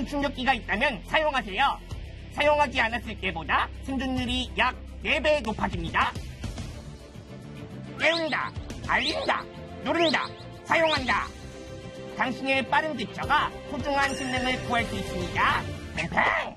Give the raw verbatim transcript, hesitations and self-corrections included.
충격기가 있다면 사용하세요. 사용하지 않았을 때보다 생존율이 약 네 배 높아집니다. 깨운다, 알린다, 누른다, 사용한다. 당신의 빠른 대처가 소중한 생명을 구할 수 있습니다. 팽팽!